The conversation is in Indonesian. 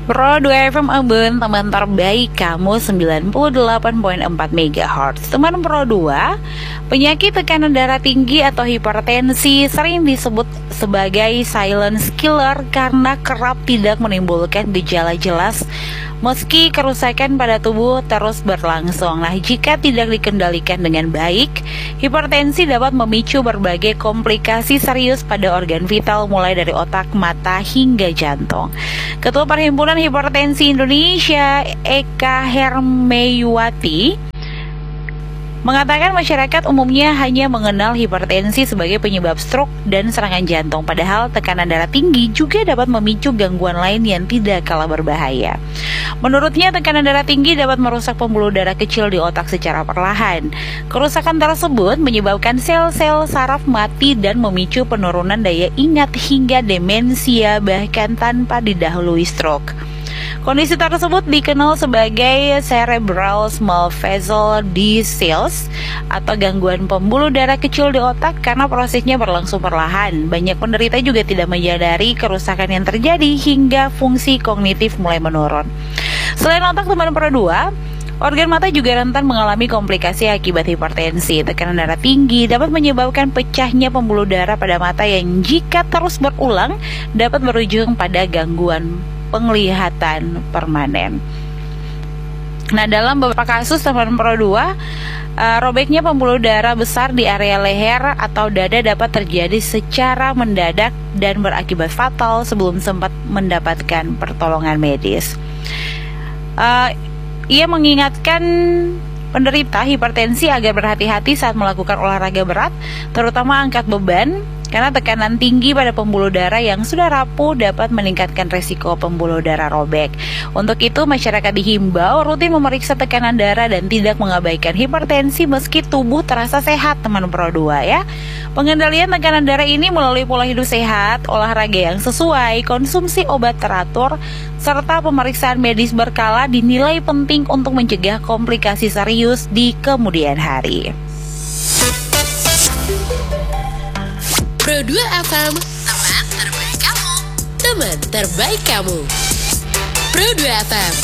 Pro 2 FM Ambon, teman terbaik kamu 98,4 MHz. Teman Pro 2, penyakit tekanan darah tinggi atau hipertensi sering disebut sebagai silent killer karena kerap tidak menimbulkan gejala jelas meski kerusakan pada tubuh terus berlangsung. Nah, jika tidak dikendalikan dengan baik, hipertensi dapat memicu berbagai komplikasi serius pada organ vital mulai dari otak, mata, hingga jantung. Ketua Perhimpunan Hipertensi Indonesia, Eka Hermeyuwati, mengatakan masyarakat umumnya hanya mengenal hipertensi sebagai penyebab stroke dan serangan jantung, padahal tekanan darah tinggi juga dapat memicu gangguan lain yang tidak kalah berbahaya. Menurutnya, tekanan darah tinggi dapat merusak pembuluh darah kecil di otak secara perlahan. Kerusakan tersebut menyebabkan sel-sel saraf mati dan memicu penurunan daya ingat hingga demensia bahkan tanpa didahului stroke. Kondisi tersebut dikenal sebagai cerebral small vessel disease atau gangguan pembuluh darah kecil di otak karena prosesnya berlangsung perlahan. Banyak penderita juga tidak menyadari kerusakan yang terjadi hingga fungsi kognitif mulai menurun. Selain otak, teman Pro 2, organ mata juga rentan mengalami komplikasi akibat hipertensi. Tekanan darah tinggi dapat menyebabkan pecahnya pembuluh darah pada mata yang jika terus berulang dapat berujung pada gangguan penglihatan permanen. Nah, dalam beberapa kasus teman Pro 2, robeknya pembuluh darah besar di area leher atau dada dapat terjadi secara mendadak dan berakibat fatal sebelum sempat mendapatkan pertolongan medis. Ia mengingatkan penderita hipertensi agar berhati-hati saat melakukan olahraga berat, terutama angkat beban, karena tekanan tinggi pada pembuluh darah yang sudah rapuh dapat meningkatkan resiko pembuluh darah robek. Untuk itu, masyarakat dihimbau rutin memeriksa tekanan darah dan tidak mengabaikan hipertensi meski tubuh terasa sehat, teman Pro 2 ya. Pengendalian tekanan darah ini melalui pola hidup sehat, olahraga yang sesuai, konsumsi obat teratur, serta pemeriksaan medis berkala dinilai penting untuk mencegah komplikasi serius di kemudian hari. Pro 2 FM, teman terbaik kamu. Teman terbaik kamu. Pro 2 FM.